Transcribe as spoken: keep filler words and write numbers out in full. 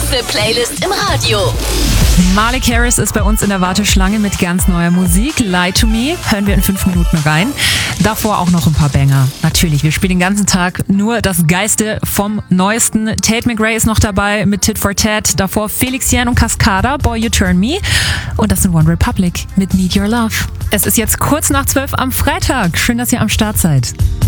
beste Playlist im Radio. Malik Harris ist bei uns in der Warteschlange mit ganz neuer Musik. Lie to Me hören wir in fünf Minuten rein. Davor auch noch ein paar Banger. Natürlich, wir spielen den ganzen Tag nur das Geiste vom Neuesten. Tate McRae ist noch dabei mit Tit for Tat. Davor Felix Jähn und Cascada, Boy You Turn Me. Und das sind One Republic mit Need Your Love. Es ist jetzt kurz nach zwölf am Freitag. Schön, dass ihr am Start seid.